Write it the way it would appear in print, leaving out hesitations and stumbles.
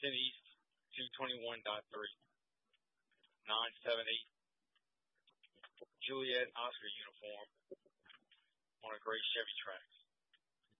East 221.3. 978 Juliet Oscar uniform on a gray Chevy Trax.